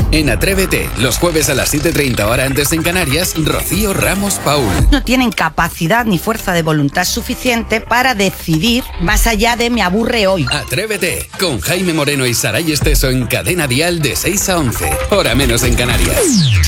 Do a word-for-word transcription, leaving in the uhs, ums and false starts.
En Atrévete, los jueves a las siete y treinta hora antes en Canarias, Rocío Ramos Paul. No tienen capacidad ni fuerza de voluntad suficiente para decidir más allá de me aburre hoy. Atrévete, con Jaime Moreno y Saray Esteso en Cadena Dial de seis a once, hora menos en Canarias.